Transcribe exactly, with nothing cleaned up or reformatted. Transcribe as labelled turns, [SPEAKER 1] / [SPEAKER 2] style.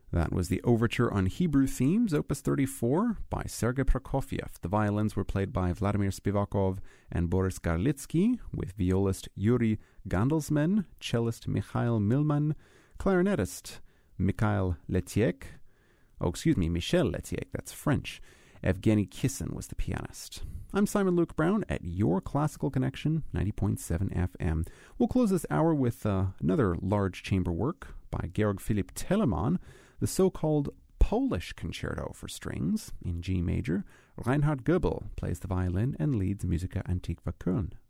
[SPEAKER 1] That was the Overture on Hebrew Themes, Opus thirty-four, by Sergei Prokofiev. The violins were played by Vladimir Spivakov and Boris Garlitsky, with violist Yuri Gandelsman, cellist Mikhail Milman, clarinetist Mikhail Letiek, oh, excuse me, Michel Letiek, that's French. Evgeny Kissin was the pianist. I'm Simon Luke Brown at Your Classical Connection, ninety point seven F M. We'll close this hour with uh, another large chamber work by Georg Philipp Telemann, the so-called Polish Concerto for Strings in G major. Reinhard Goebel plays the violin and leads Musica Antiqua Köln.